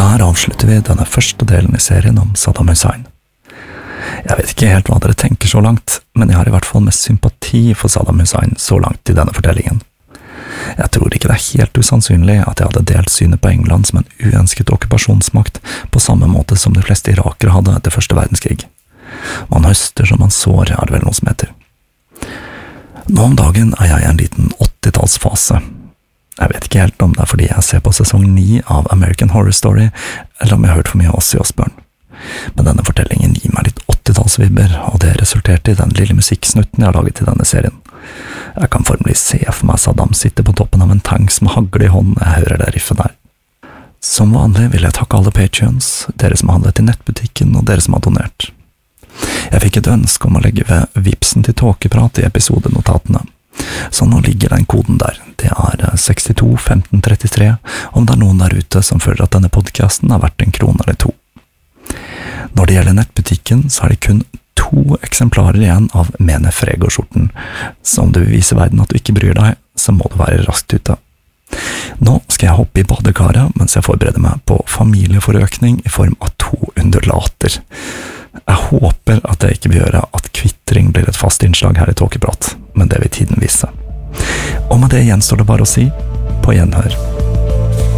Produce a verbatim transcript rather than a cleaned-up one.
Der avslutter vi denne første delen i serien om Saddam Hussein. Jeg vet ikke helt hva dere tenker så langt, men jeg har i hvert fall mest sympati for Saddam Hussein så langt i denne fortellingen. Jeg tror ikke det er helt usannsynlig at jeg hadde delt synet på England som en uønsket okkupasjonsmakt på samme måte som de fleste irakere hadde etter første verdenskrig. Man høster som man sår, er det vel noe som heter. Nå om dagen er jeg i en liten åttitallsfase. Jeg vet ikke helt om det er fordi jeg ser på sesong ni av American Horror Story, eller om jeg har hørt for mye av Ozzy Osbourne. Men denne fortellingen gir meg litt åttitallsvibber, og det resulterte i den lille musikksnutten jeg har laget til denne serien. Jeg kan formelig se for meg Saddam sitte på toppen av en tanks med hagle i hånden jeg hører det riffet der. Som vanlig vil jeg takke alle Patreons, dere som har handlet i nettbutikken og dere som har donert. Jeg fikk et ønske om å legge ved vipsen til Tåkeprat i episodenotatene. Så nå ligger den koden der. Det er sekstito femten trettitre, om det er noen der ute som føler at denne podcasten er verdt en krone eller to. Når det gjelder nettbutikken, så er det kun to eksemplarer igjen av Mene Frego-skjorten, så om du vil vise verden at du ikke bryr deg, så må du være raskt ute. Nå skal jeg hoppe i badekaret mens jeg forbereder meg på familieforøkning i form av to undulater. Jeg håper at det ikke vil gjøre at kvittring blir et fast innslag her i Tåkeprat, men det vil tiden vise. Og med det gjenstår det bare å si på gjenhør.